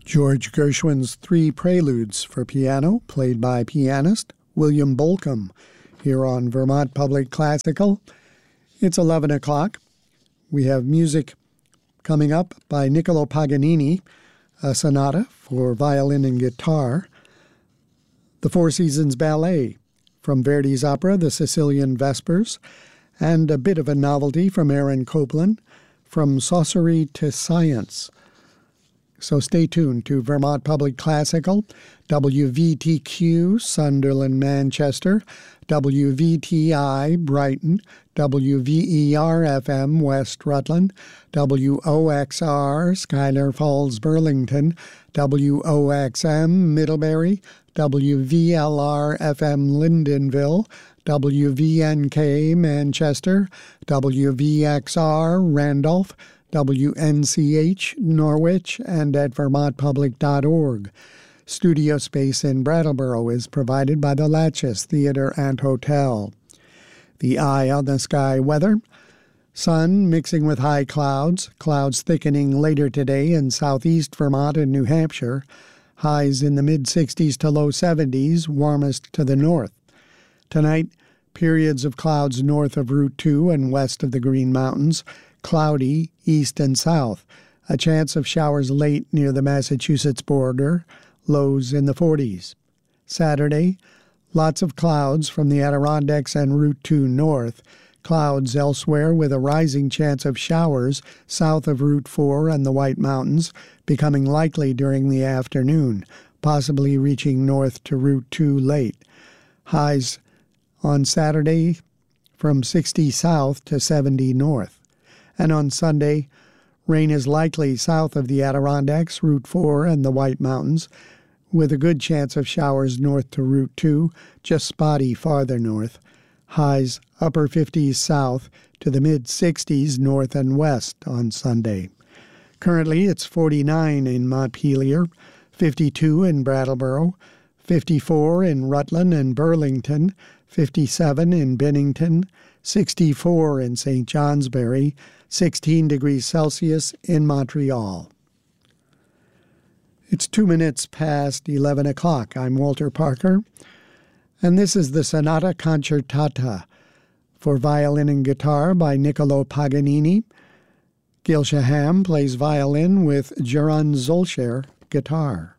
George Gershwin's Three Preludes for piano, played by pianist William Bolcom, here on Vermont Public Classical. It's 11 o'clock. We have music coming up by Niccolo Paganini, a sonata for violin and guitar, the Four Seasons Ballet from Verdi's opera The Sicilian Vespers, and a bit of a novelty from Aaron Copland, From Sorcery to Science. So stay tuned to Vermont Public Classical, WVTQ, Sunderland, Manchester, WVTI, Brighton, WVER-FM, West Rutland, WOXR, Schuyler Falls, Burlington, WOXM, Middlebury, WVLR-FM, Lyndonville, WVNK, Manchester, WVXR, Randolph, WNCH, Norwich, and at vermontpublic.org. Studio space in Brattleboro is provided by the Latches Theater and Hotel. The eye on the sky weather: sun mixing with high clouds, clouds thickening later today in southeast Vermont and New Hampshire, highs in the mid-60s to low 70s, warmest to the north. Tonight, periods of clouds north of Route 2 and west of the Green Mountains, cloudy east and south, a chance of showers late near the Massachusetts border, lows in the 40s. Saturday, lots of clouds from the Adirondacks and Route 2 north, clouds elsewhere with a rising chance of showers south of Route 4 and the White Mountains, becoming likely during the afternoon, possibly reaching north to Route 2 late. Highs on Saturday from 60 south to 70 north. And on Sunday, rain is likely south of the Adirondacks, Route 4, and the White Mountains, with a good chance of showers north to Route 2, just spotty farther north. Highs upper 50s south to the mid-60s north and west on Sunday. Currently, it's 49 in Montpelier, 52 in Brattleboro, 54 in Rutland and Burlington, 57 in Bennington, 64 in St. Johnsbury, 16 degrees Celsius in Montreal. It's 2 minutes past 11 o'clock. I'm Walter Parker, and this is the Sonata Concertata for violin and guitar by Niccolo Paganini. Gil Shaham plays violin with Jeroen Zolcher guitar.